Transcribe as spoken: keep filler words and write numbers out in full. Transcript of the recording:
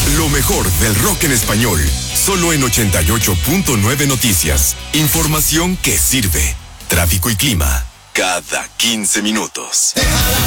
Lo mejor del rock en español, solo en ochenta y ocho punto nueve Noticias. Información que sirve. Tráfico y clima, cada quince minutos. Déjala